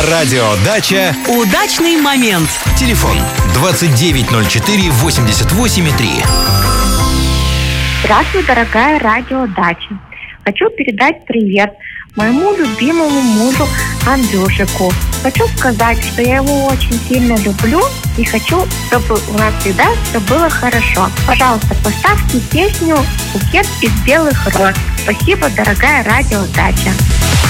Радио Дача. Удачный момент. Телефон 2904-88-3. Здравствуй, дорогая Радио Дача. Хочу передать привет моему любимому мужу Андрюшику. Хочу сказать, что я его очень сильно люблю и хочу, чтобы у нас всегда все было хорошо. Пожалуйста, поставьте песню «Букет из белых роз». Спасибо, дорогая Радио Дача.